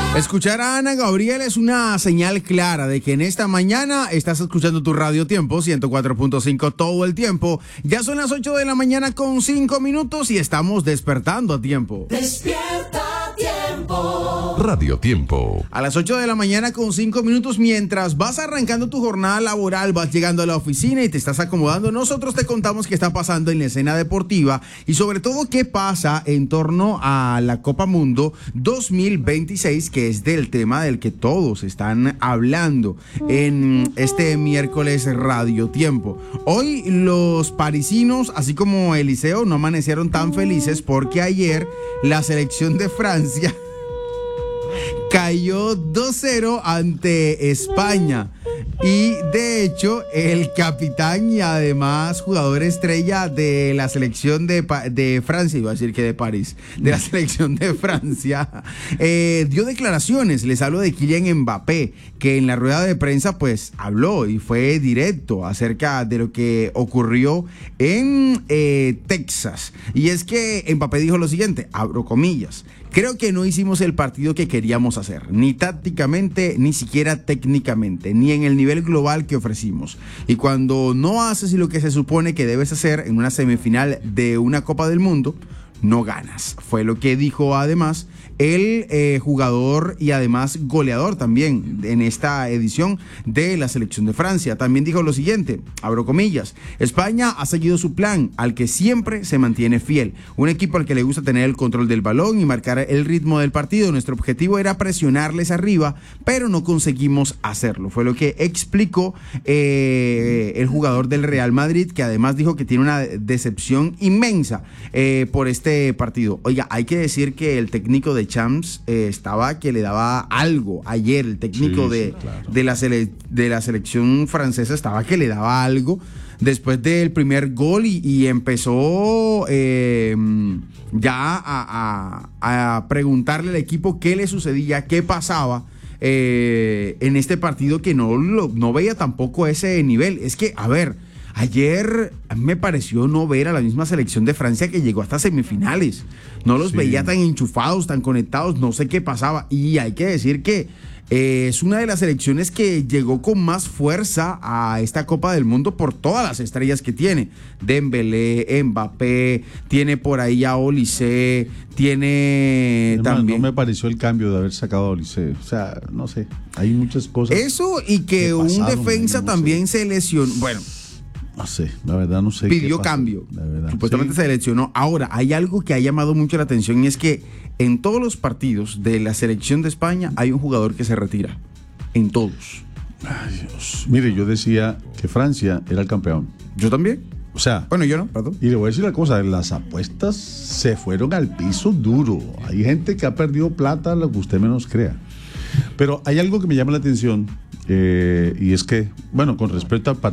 Escuchar a Ana Gabriel es una señal clara de que en esta mañana estás escuchando tu Radio Tiempo 104.5 todo el tiempo. Ya son las 8 de la mañana con 5 minutos y estamos despertando a tiempo. Despierta a tiempo. Radio Tiempo. A las 8 de la mañana con 5 minutos, mientras vas arrancando tu jornada laboral, vas llegando a la oficina y te estás acomodando, nosotros te contamos qué está pasando en la escena deportiva y sobre todo qué pasa en torno a la Copa Mundo 2026, que es del tema del que todos están hablando en este miércoles Radio Tiempo. Hoy los parisinos, así como Eliseo, no amanecieron tan felices porque ayer la selección de Francia cayó 2-0 ante España. Y de hecho, el capitán y además jugador estrella de la selección de Francia, iba a decir que de París, de la selección de Francia, dio declaraciones. Les hablo de Kylian Mbappé, que en la rueda de prensa pues habló y fue directo acerca de lo que ocurrió en Texas. Y es que Mbappé dijo lo siguiente, abro comillas: creo que no hicimos el partido que queríamos hacer, ni tácticamente, ni siquiera técnicamente, ni en el nivel global que ofrecimos. Y cuando no haces lo que se supone que debes hacer en una semifinal de una Copa del Mundo, no ganas. Fue lo que dijo además el jugador y además goleador también en esta edición de la selección de Francia. También dijo lo siguiente, abro comillas: España ha seguido su plan, al que siempre se mantiene fiel. Un equipo al que le gusta tener el control del balón y marcar el ritmo del partido. Nuestro objetivo era presionarles arriba, pero no conseguimos hacerlo. Fue lo que explicó el jugador del Real Madrid, que además dijo que tiene una decepción inmensa por este partido. Oiga, hay que decir que el técnico de Champs estaba que le daba algo ayer. El técnico claro, de la selección francesa estaba que le daba algo después del primer gol y empezó ya a preguntarle al equipo qué le sucedía, qué pasaba en este partido, que no veía tampoco ese nivel. Es que, a ver, ayer me pareció no ver a la misma selección de Francia que llegó hasta semifinales. No los veía tan enchufados, tan conectados, no sé qué pasaba. Y hay que decir que es una de las selecciones que llegó con más fuerza a esta Copa del Mundo por todas las estrellas que tiene. Dembélé, Mbappé, tiene por ahí a Olise, tiene además, también... No me pareció el cambio de haber sacado a Olise. O sea, no sé, hay muchas cosas. Eso y que un defensa también se lesionó. Bueno, no sé, la verdad no sé. Pidió cambio, supuestamente se lesionó. Ahora, hay algo que ha llamado mucho la atención y es que en todos los partidos de la selección de España hay un jugador que se retira. En todos. Ay, Dios. Mire, yo decía que Francia era el campeón. Yo también. O sea, bueno, yo no, perdón. Y le voy a decir una cosa, las apuestas se fueron al piso duro. Hay gente que ha perdido plata, lo que usted menos crea. Pero hay algo que me llama la atención, y es que, bueno, con respecto al partido